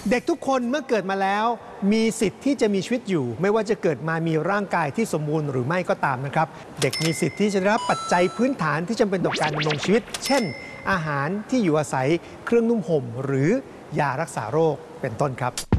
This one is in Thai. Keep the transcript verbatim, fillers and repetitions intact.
เด็กทุกคนเมื่อเกิดมาแล้วมีสิทธิ์ที่จะมีชีวิตอยู่ไม่ว่าจะเกิดมามีร่างกายที่สมบูรณ์หรือไม่ก็ตามนะครับเด็กมีสิทธิ์ที่จะได้รับปัจจัยพื้นฐานที่จำเป็นต่อการดำรงชีวิตเช่นอาหารที่อยู่อาศัยเครื่องนุ่งห่มหรือยารักษาโรคเป็นต้นครับ